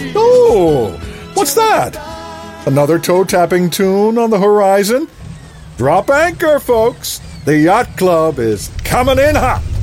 Oh, what's that? Another toe-tapping tune on the horizon? Drop anchor, folks. The Yacht Club is coming in hot.